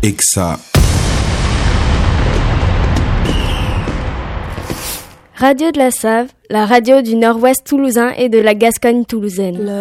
Exa. Radio de la Save, la radio du Nord-Ouest toulousain et de la Gascogne toulousaine.